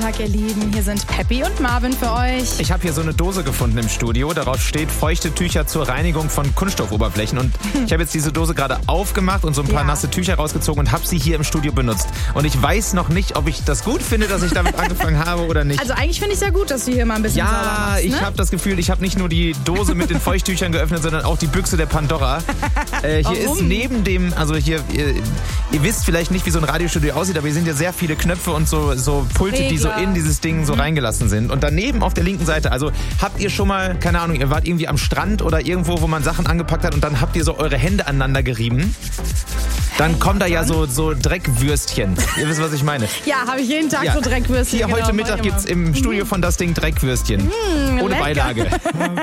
Tag, ihr Lieben. Hier sind Peppi und Marvin für euch. Ich habe hier so eine Dose gefunden im Studio. Darauf steht feuchte Tücher zur Reinigung von Kunststoffoberflächen. Und ich habe jetzt diese Dose gerade aufgemacht und so ein paar nasse Tücher rausgezogen und habe sie hier im Studio benutzt. Und ich weiß noch nicht, ob ich das gut finde, dass ich damit angefangen habe oder nicht. Also eigentlich finde ich es ja gut, dass du hier mal ein bisschen sauber machst, ne? Ich habe das Gefühl, ich habe nicht nur die Dose mit den Feuchttüchern geöffnet, sondern auch die Büchse der Pandora. Hier ist neben dem, also hier, ihr wisst vielleicht nicht, wie so ein Radiostudio aussieht, aber hier sind ja sehr viele Knöpfe und so Pulte, die so in dieses Ding so reingelassen sind. Und daneben auf der linken Seite, also habt ihr schon mal, keine Ahnung, ihr wart irgendwie am Strand oder irgendwo, wo man Sachen angepackt hat und dann habt ihr so eure Hände aneinander gerieben? Dann kommen da ja so Dreckwürstchen. Ihr wisst, was ich meine. Ja, habe ich jeden Tag so Dreckwürstchen. Hier heute Mittag gibt's im Studio von das Ding Dreckwürstchen. Ohne lecker. Beilage.